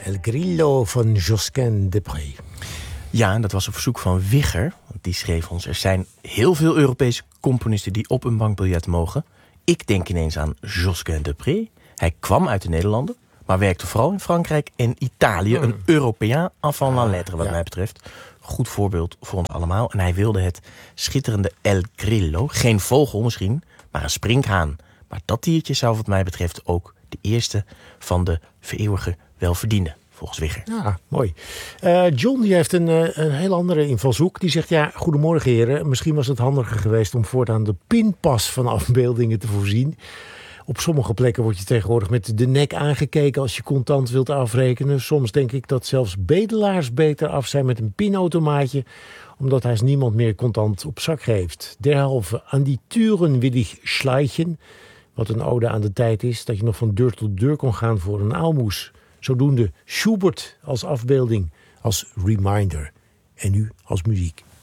El Grillo van Josquin des Prez. Ja, en dat was op verzoek van Wigger. Want die schreef ons: er zijn heel veel Europese componisten die op een bankbiljet mogen. Ik denk ineens aan Josquin des Prez. Hij kwam uit de Nederlanden, maar werkte vooral in Frankrijk en Italië. Een Europeaan avant la lettre, wat mij betreft. Goed voorbeeld voor ons allemaal. En hij wilde het schitterende El Grillo. Geen vogel misschien, maar een sprinkhaan. Maar dat diertje zou wat mij betreft ook de eerste van de vereeuwige welverdiende, volgens Wigger. Ja, mooi. John die heeft een heel andere invalshoek. Die zegt, ja, goedemorgen heren. Misschien was het handiger geweest om voortaan de pinpas van afbeeldingen te voorzien. Op sommige plekken word je tegenwoordig met de nek aangekeken als je contant wilt afrekenen. Soms denk ik dat zelfs bedelaars beter af zijn met een pinautomaatje, omdat hij niemand meer contant op zak geeft. Derhalve aan die Türen wil ik schleichen, wat een ode aan de tijd is, dat je nog van deur tot deur kon gaan voor een aalmoes. Zodoende Schubert als afbeelding, als reminder. En nu als muziek.